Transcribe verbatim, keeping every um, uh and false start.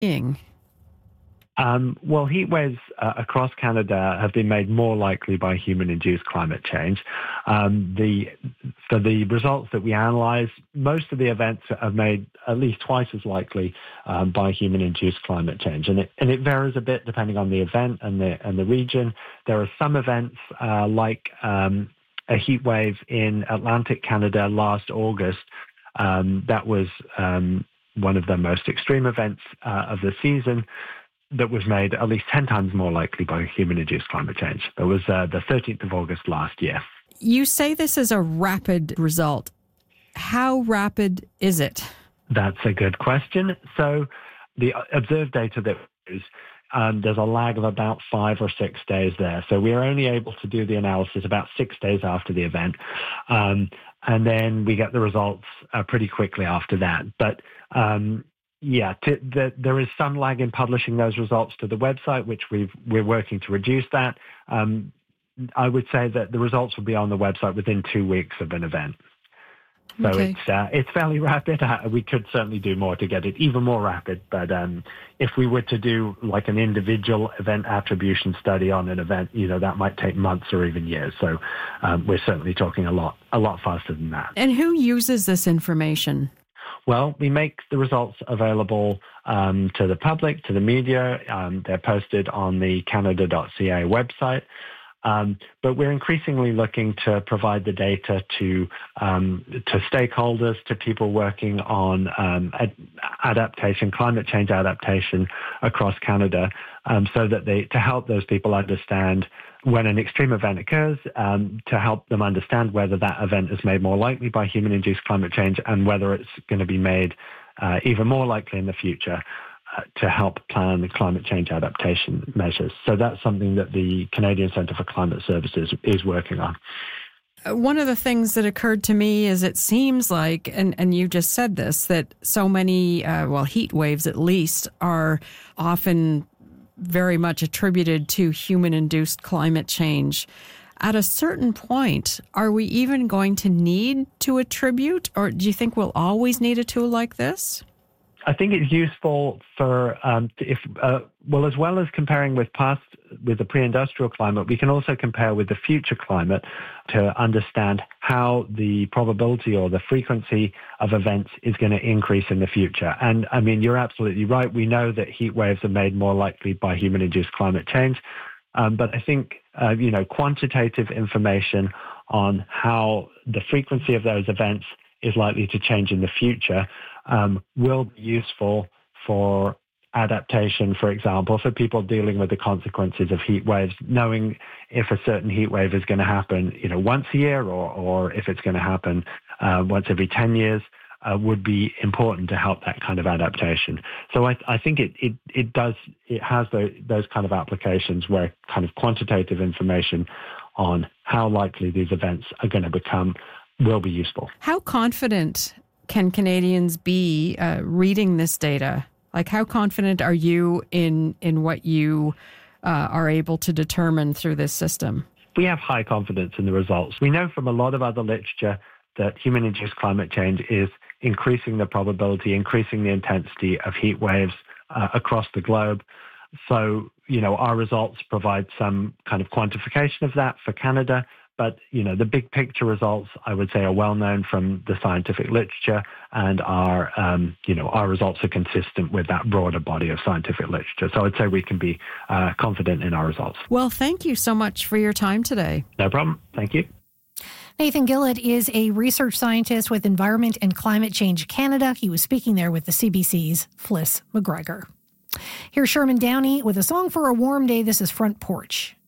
seeing? Um, well, heat waves uh, across Canada have been made more likely by human-induced climate change. Um, the for the results that we analyze, most of the events are made at least twice as likely um, by human-induced climate change, and it and it varies a bit depending on the event and the and the region. There are some events uh, like um, a heat wave in Atlantic Canada last August um, that was um, one of the most extreme events uh, of the season, that was made at least ten times more likely by human-induced climate change. It was uh, the thirteenth of August last year. You say this is a rapid result. How rapid is it? That's a good question. So the observed data that is, um, there's a lag of about five or six days there. So we're only able to do the analysis about six days after the event. Um, and then we get the results uh, pretty quickly after that. But um, Yeah, to, the, there is some lag in publishing those results to the website, which we've, we're working to reduce that. Um, I would say that the results will be on the website within two weeks of an event. So Okay. it's uh, it's fairly rapid. Uh, we could certainly do more to get it even more rapid. But um, if we were to do like an individual event attribution study on an event, you know, that might take months or even years. So um, we're certainly talking a lot, a lot faster than that. And who uses this information? Well, we make the results available um, to the public, to the media. Um, they're posted on the canada dot c a website. Um, but we're increasingly looking to provide the data to um, to stakeholders, to people working on um, ad- adaptation, climate change adaptation across Canada, um, so that they to help those people understand when an extreme event occurs, um, to help them understand whether that event is made more likely by human-induced climate change and whether it's going to be made uh, even more likely in the future uh, to help plan the climate change adaptation measures. So that's something that the Canadian Centre for Climate Services is working on. One of the things that occurred to me is it seems like, and, and you just said this, that so many, uh, well, heat waves at least, are often very much attributed to human-induced climate change. At a certain point, are we even going to need to attribute, or do you think we'll always need a tool like this? I think it's useful for, um, if uh, well, as well as comparing with past, with the pre-industrial climate, we can also compare with the future climate to understand how the probability or the frequency of events is going to increase in the future. And I mean, you're absolutely right. We know that heat waves are made more likely by human-induced climate change. Um, but I think, uh, you know, quantitative information on how the frequency of those events is likely to change in the future um, will be useful for adaptation, for example, for people dealing with the consequences of heat waves, knowing if a certain heat wave is going to happen, you know, once a year or, or if it's going to happen uh, once every ten years uh, would be important to help that kind of adaptation. So I, I think it, it, it does, it has the, those kind of applications where kind of quantitative information on how likely these events are going to become will be useful. How confident can Canadians be uh, reading this data? Like, how confident are you in in what you uh, are able to determine through this system? We have high confidence in the results. We know from a lot of other literature that human-induced climate change is increasing the probability, increasing the intensity of heat waves uh, across the globe. So, you know, our results provide some kind of quantification of that for Canada. But, you know, the big picture results, I would say, are well known from the scientific literature, and our, um, you know, our results are consistent with that broader body of scientific literature. So I'd say we can be uh, confident in our results. Well, thank you so much for your time today. No problem. Thank you. Nathan Gillett is a research scientist with Environment and Climate Change Canada. He was speaking there with the C B C's Fliss McGregor. Here's Sherman Downey with a song for a warm day. This is Front Porch.